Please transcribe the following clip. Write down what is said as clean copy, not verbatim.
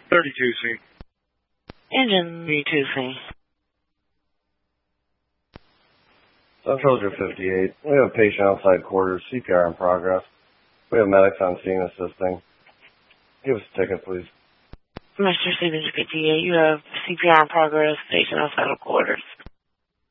32C. Engine 32C. Central 58. We have a patient outside quarters, CPR in progress. We have medics on scene assisting. Give us a ticket, please. Mr. Stevens 58, you have CPR in progress, patient outside of quarters.